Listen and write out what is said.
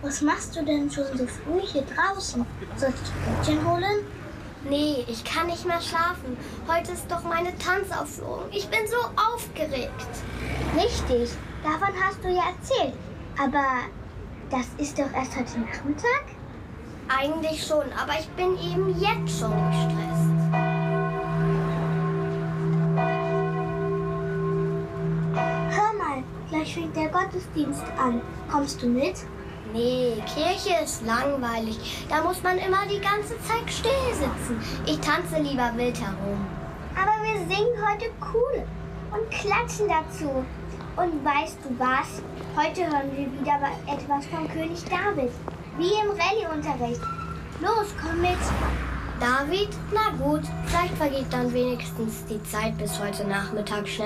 Was machst du denn schon so früh hier draußen? Sollst du Brötchen holen? Nee, ich kann nicht mehr schlafen. Heute ist doch meine Tanzaufführung. Ich bin so aufgeregt. Richtig, davon hast du ja erzählt. Aber das ist doch erst heute Nachmittag? Eigentlich schon, aber ich bin eben jetzt schon gestresst. Hör mal, gleich fängt der Gottesdienst an. Kommst du mit? Nee, Kirche ist langweilig. Da muss man immer die ganze Zeit still sitzen. Ich tanze lieber wild herum. Aber wir singen heute cool und klatschen dazu. Und weißt du was? Heute hören wir wieder etwas von König David. Wie im Rallye-Unterricht. Los, komm mit. David? Na gut, vielleicht vergeht dann wenigstens die Zeit bis heute Nachmittag schnell.